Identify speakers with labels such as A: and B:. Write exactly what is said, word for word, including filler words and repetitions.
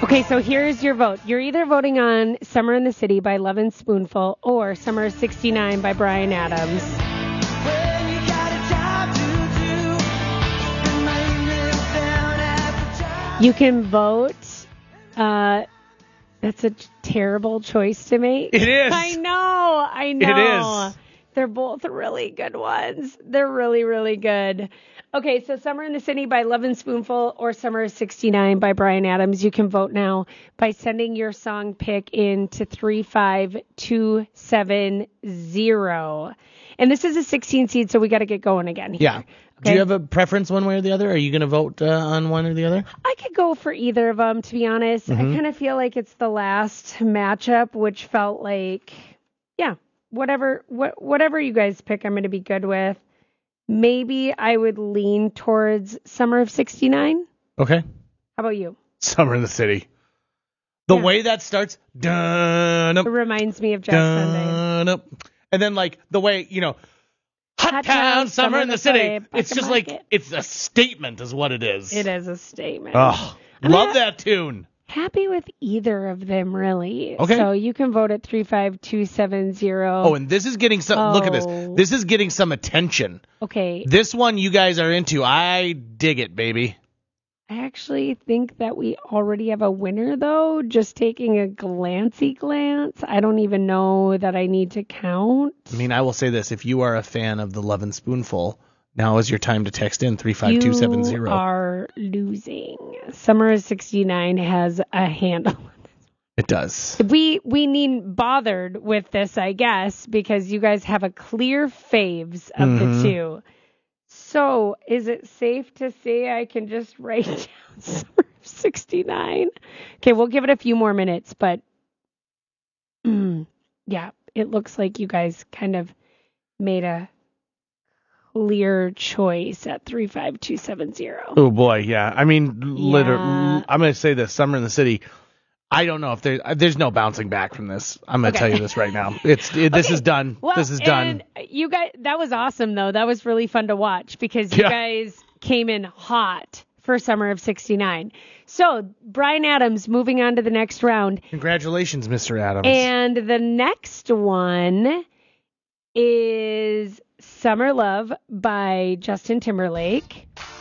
A: Okay, so here's your vote. You're either voting on Summer in the City by Love and Spoonful or Summer of sixty-nine by Bryan Adams. You can vote. Uh, that's a terrible choice to make.
B: It is.
A: I know. I know.
B: It is.
A: They're both really good ones. They're really, really good. Okay, so Summer in the City by Love and Spoonful or Summer of sixty-nine by Bryan Adams. You can vote now by sending your song pick in to three five two seven zero. And this is a sixteen seed, so we got to get going again here.
B: Yeah.
A: Okay?
B: Do you have a preference one way or the other? Are you going to vote uh, on one or the other?
A: I could go for either of them, to be honest.
B: Mm-hmm.
A: I kind of feel like it's the last matchup, which felt like, yeah, whatever, wh- whatever you guys pick, I'm going to be good with. Maybe I would lean towards Summer of sixty-nine.
B: Okay.
A: How about you?
B: Summer in the City. The
A: Yeah.
B: way that starts, dun
A: It reminds me of Jack Sunday.
B: dun and then like the way, you know, Hot,
A: Hot
B: Town,
A: Town,
B: Summer in the City.
A: back
B: It's
A: in
B: just
A: market.
B: like, it's a statement is what it is.
A: It is a statement.
B: Oh,
A: I'm
B: love
A: not
B: that tune.
A: happy with either of them, really.
B: Okay.
A: So you can vote at three five two seven zero.
B: Oh, and this is getting some, look at this.
A: Oh.
B: This is getting some attention.
A: Okay.
B: This one you guys are into. I dig it, baby.
A: I actually think that we already have a winner, though. Just taking a glancy glance. I don't even know that I need to count.
B: I mean, I will say this. If you are a fan of the Love and Spoonful, now is your time to text in three five two seven zero.
A: You are losing. Summer of sixty-nine has a handle.
B: It does.
A: We we need bothered with this, I guess, because you guys have a clear faves of
B: Mhm.
A: the two. So is it safe to say I can just write down Summer of sixty-nine? Okay, we'll give it a few more minutes, but mm, yeah, it looks like you guys kind of made a clear choice at three five two seven zero.
B: Oh, boy, yeah. I mean, literally,
A: Yeah.
B: I'm going to say this. Summer in the City, I don't know if there, there's no bouncing back from this. I'm going to
A: Okay.
B: tell you this right now. It's it, This
A: Okay.
B: is done.
A: Well,
B: this is done.
A: And you guys, that was awesome, though. That was really fun to watch because you
B: Yeah.
A: guys came in hot for Summer of sixty-nine. So, Bryan Adams moving on to the next round.
B: Congratulations, Mister Adams.
A: And the next one is Summer Love by Justin Timberlake.